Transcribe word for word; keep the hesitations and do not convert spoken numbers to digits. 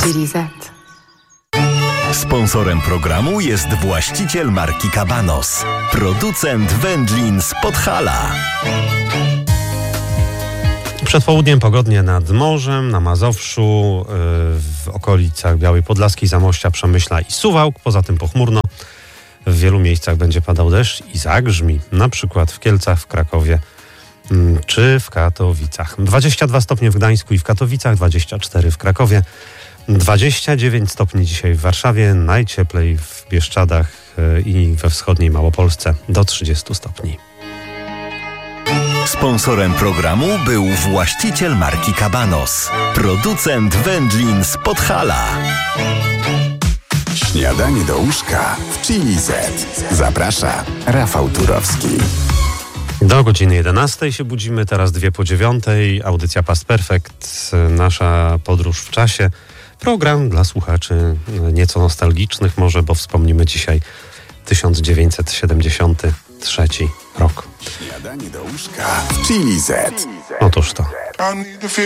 Chili Z. Sponsorem programu jest właściciel marki Cabanos, producent wędlin z Podhala. Przed południem pogodnie nad morzem, na Mazowszu, w okolicach Białej Podlaskiej, Zamościa, Przemyśla i Suwałk. Poza tym pochmurno. W wielu miejscach będzie padał deszcz i zagrzmi, na przykład w Kielcach, w Krakowie czy w Katowicach. dwadzieścia dwa stopnie w Gdańsku i w Katowicach, dwadzieścia cztery w Krakowie, dwadzieścia dziewięć stopni dzisiaj w Warszawie, najcieplej w Bieszczadach i we wschodniej Małopolsce do trzydziestu stopni. Sponsorem programu był właściciel marki Cabanos, producent wędlin z Podhala. Śniadanie do łóżka w Chili Z. Zaprasza Rafał Turowski. Do godziny jedenastej się budzimy, teraz dwie po dziewiątej. Audycja Past Perfect, nasza podróż w czasie. Program dla słuchaczy nieco nostalgicznych może, bo wspomnimy dzisiaj tysiąc dziewięćset siedemdziesiąty trzeci rok. Śniadanie do łóżka w Chili Z. Otóż to.